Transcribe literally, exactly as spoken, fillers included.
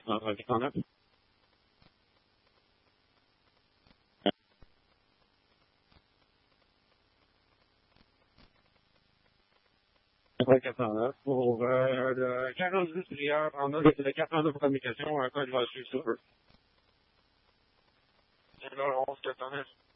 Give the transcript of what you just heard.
euh, quatre-vingt-neuf. Après quatre-vingt-neuf pour euh, le quarante-huit prières, on a le quatre-vingt-neuf communication, un code va suivre sur eux. C'est le onze quatre-vingt-neuf.